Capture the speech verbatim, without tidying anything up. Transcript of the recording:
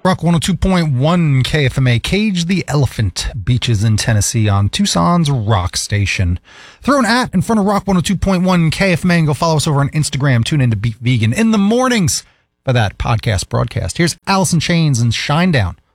Rock one oh two point one K F M A, Cage the Elephant, Beaches in Tennessee on Tucson's Rock Station. Throw an at in front of Rock one oh two point one K F M A and go follow us over on Instagram. Tune in to Beat Vegan in the mornings for that podcast broadcast. Here's Alice in Chains and Shinedown